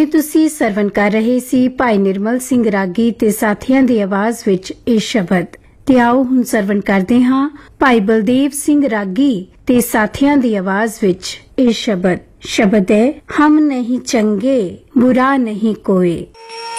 ਤੁਸੀਂ ਸਰਵਣ ਕਰ ਰਹੇ ਸੀ ਭਾਈ ਨਿਰਮਲ ਸਿੰਘ ਰਾਗੀ ਤੇ ਸਾਥੀਆਂ ਦੀ ਆਵਾਜ਼ ਵਿੱਚ ਇਹ ਸ਼ਬਦ। ਤੇ ਆਓ ਹੁਣ ਸਰਵਣ ਕਰਦੇ ਹਾਂ ਭਾਈ ਬਲਦੇਵ ਸਿੰਘ ਰਾਗੀ ਤੇ ਸਾਥੀਆਂ ਦੀ ਆਵਾਜ਼ ਵਿੱਚ ਇਹ ਸ਼ਬਦ। ਸ਼ਬਦ ਹੈ, ਹਮ ਨਹੀਂ ਚੰਗੇ ਬੁਰਾ ਨਹੀਂ ਕੋਏ।